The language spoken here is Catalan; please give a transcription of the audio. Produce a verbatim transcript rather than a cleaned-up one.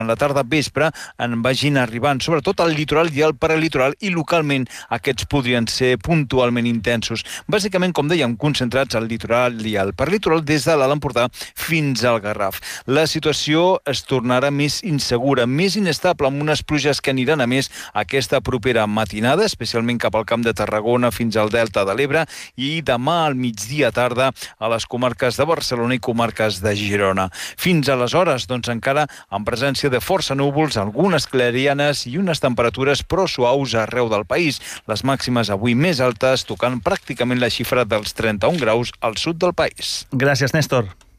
en la tarda vespre en vagin arribant, sobretot al litoral i al prelitoral, i localment aquests podrien ser puntualment intensos. Bàsicament, com dèiem, concentrats al litoral i al prelitoral des de l'Alt Empordà fins al Garraf. La situació es tornarà més insegura, més inestable, amb unes pluges que aniran a més aquesta propera matinada, especialment cap al Camp de Tarragona fins al Delta de l'Ebre, i demà al migdia tarda a les comarques de Barcelona i comarques de Girona. Fins aleshores, doncs encara amb presència de força núvols, algunes clarianes i unes temperatures però suaus arreu del país. Les màximes avui més altes, tocant pràcticament la xifra dels trenta-un graus al sud del país. Gràcies, Néstor.